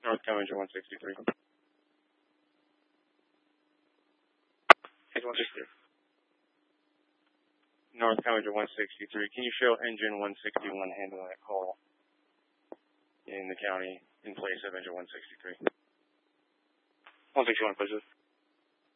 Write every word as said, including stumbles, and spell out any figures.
North County Engine one sixty-three. Engine one sixty-three. North County Engine one sixty-three. Can you show Engine one sixty-one handling that call in the county in place of Engine one sixty-three? one sixty-one, please.